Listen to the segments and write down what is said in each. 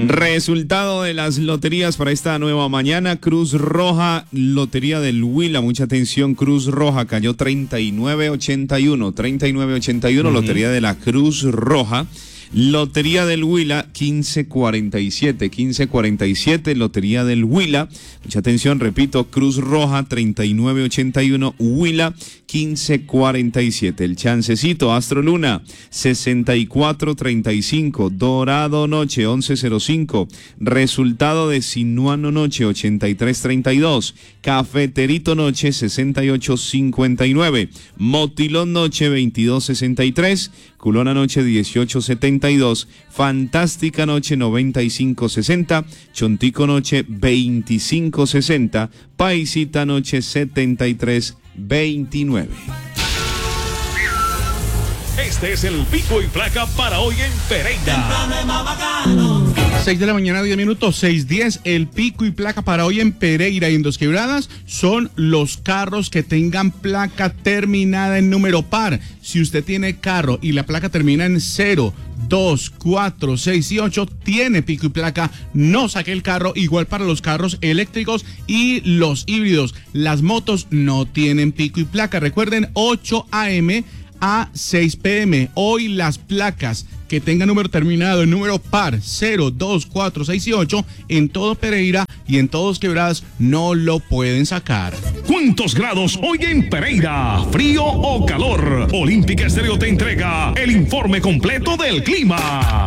Resultado de las loterías para esta nueva mañana. Cruz Roja, Lotería del Huila. Mucha atención, Cruz Roja cayó 39.81. 39.81, Lotería de la Cruz Roja. Lotería del Huila, 15.47, 15.47, Lotería del Huila. Mucha atención, repito, Cruz Roja, 39.81, Huila, 15.47. El chancecito, Astro Luna, 64.35, Dorado Noche, 11.05. Resultado de Sinuano Noche, 83.32. Cafeterito Noche, 68.59. Motilón Noche, 22.63. Culona Noche 18.72, Fantástica Noche 95.60, Chontico Noche 25.60, Paisita Noche 73.29. Este es el pico y placa para hoy en Pereira. 6 de la mañana, 10 minutos, 6:10. El pico y placa para hoy en Pereira y en Dos Quebradas son los carros que tengan placa terminada en número par. Si usted tiene carro y la placa termina en 0, 2, 4, 6 y 8, tiene pico y placa, no saque el carro. Igual para los carros eléctricos y los híbridos. Las motos no tienen pico y placa. Recuerden, 8 a.m. a 6 p.m. Hoy las placas que tengan número terminado en número par 0, 2, 4, 6 y 8 en todo Pereira y en todos Quebradas no lo pueden sacar. ¿Cuántos grados hoy en Pereira? ¿Frío o calor? Olímpica Estéreo te entrega el informe completo del clima.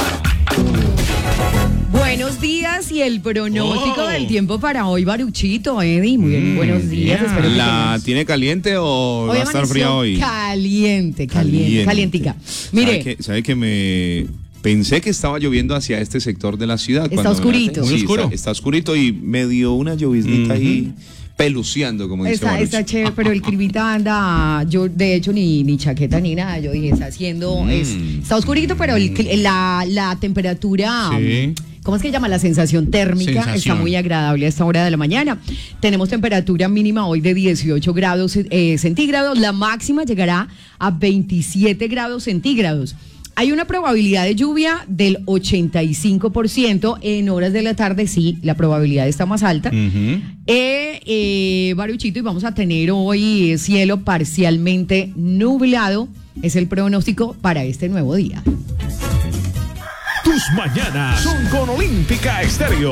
Buenos días y el pronóstico del tiempo para hoy, Baruchito, Eddie. Muy bien, buenos días. Yeah. Espero que ¿La tiene caliente o va a estar fría hoy? Calientica. Mire. ¿Sabe que me pensé que estaba lloviendo hacia este sector de la ciudad? Está oscurito. Sí, está oscurito y me dio una lloviznita ahí peluceando, como dice Baruch. Está chévere, pero el clima anda, yo de hecho ni chaqueta ni nada, yo dije, está oscurito, pero la temperatura, sí. ¿Cómo es que se llama? La sensación térmica está muy agradable a esta hora de la mañana. Tenemos temperatura mínima hoy de 18 grados centígrados, la máxima llegará a 27 grados centígrados. Hay una probabilidad de lluvia del 85%. En horas de la tarde, sí, la probabilidad está más alta. Baruchito, y vamos a tener hoy cielo parcialmente nublado. Es el pronóstico para este nuevo día. Tus mañanas son con Olímpica Estéreo.